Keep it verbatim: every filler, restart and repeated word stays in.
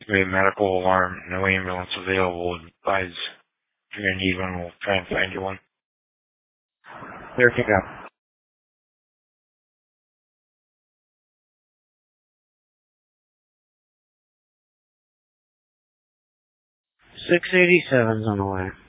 basically a medical alarm. No ambulance available. Advise if you're gonna need one, we'll try and find you one. There, pick up. six eighty-seven's on the way.